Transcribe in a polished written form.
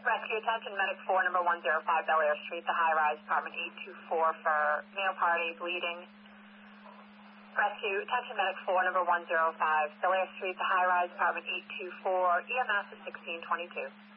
Rescue, attention, medic 4, number 105, Bel Air Street, the high-rise, apartment 824 for male party, bleeding. Rescue, attention, medic 4, number 105, Bel Air Street, the high-rise, apartment 824, EMS is 1622.